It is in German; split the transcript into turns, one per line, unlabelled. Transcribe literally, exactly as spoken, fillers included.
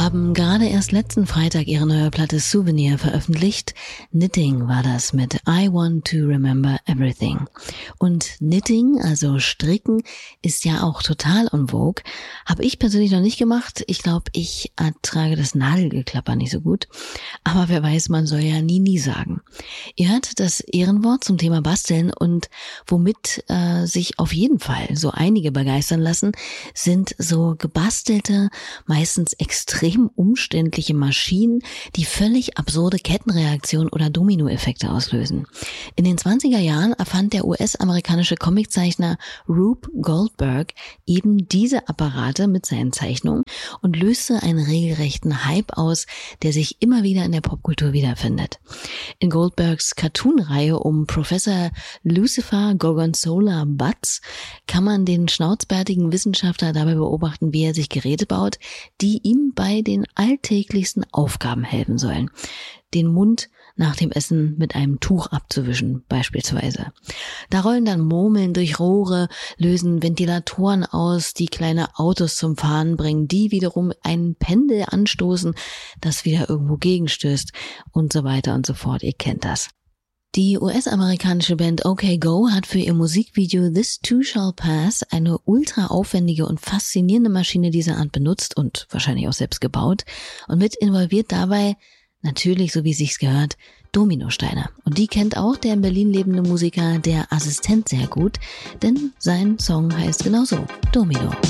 haben gerade erst letzten Freitag ihre neue Platte Souvenir veröffentlicht. Knitting war das mit I Want to Remember Everything. Und Knitting, also Stricken, ist ja auch total en vogue. Habe ich persönlich noch nicht gemacht. Ich glaube, ich ertrage das Nadelgeklapper nicht so gut. Aber wer weiß, man soll ja nie, nie sagen. Ihr hört das Ehrenwort zum Thema Basteln und womit äh, sich auf jeden Fall so einige begeistern lassen, sind so gebastelte, meistens extrem umständliche Maschinen, die völlig absurde Kettenreaktionen oder Dominoeffekte auslösen. In den zwanziger Jahren erfand der U S-amerikanische Comiczeichner Rube Goldberg eben diese Apparate mit seinen Zeichnungen und löste einen regelrechten Hype aus, der sich immer wieder in der Popkultur wiederfindet. In Goldbergs Cartoon-Reihe um Professor Lucifer Gorgonzola Butz kann man den schnauzbärtigen Wissenschaftler dabei beobachten, wie er sich Geräte baut, die ihm bei den alltäglichsten Aufgaben helfen sollen. Den Mund nach dem Essen mit einem Tuch abzuwischen beispielsweise. Da rollen dann Murmeln durch Rohre, lösen Ventilatoren aus, die kleine Autos zum Fahren bringen, die wiederum ein Pendel anstoßen, das wieder irgendwo gegenstößt und so weiter und so fort. Ihr kennt das. Die U S-amerikanische Band OK Go hat für ihr Musikvideo This Too Shall Pass eine ultra aufwendige und faszinierende Maschine dieser Art benutzt und wahrscheinlich auch selbst gebaut und mit involviert dabei natürlich, so wie es sich gehört, Dominosteine. Und die kennt auch der in Berlin lebende Musiker Der Assistent sehr gut, denn sein Song heißt genauso Domino.